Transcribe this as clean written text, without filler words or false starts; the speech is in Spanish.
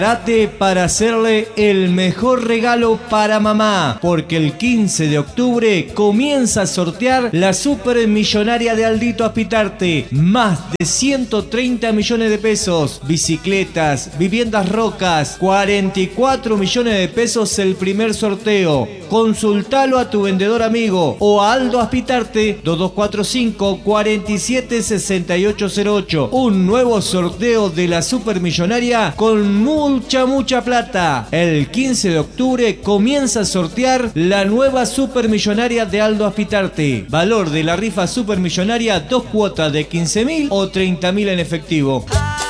Prepárate para hacerle el mejor regalo para mamá, porque el 15 de octubre comienza a sortear la supermillonaria de Aldito Aspitarte. Más de 130 millones de pesos, bicicletas, viviendas Rocas, 44 millones de pesos el primer sorteo. Consultalo a tu vendedor amigo o a Aldo Aspitarte 2245 47 6808. Un nuevo sorteo de la supermillonaria con mucha plata. El 15 de octubre comienza a sortear la nueva supermillonaria de Aldo Aspitarte. Valor de la rifa supermillonaria: 2 cuotas de 15.000 o 30.000 en efectivo.